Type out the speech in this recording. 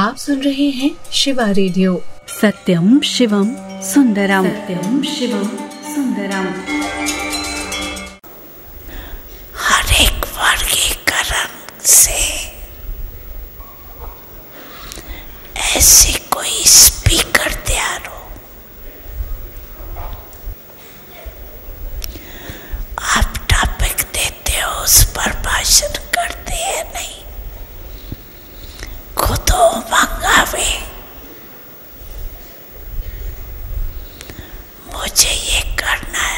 आप सुन रहे हैं शिवा रेडियो। सत्यम शिवम सुंदरम। सत्यम शिवम सुंदरम।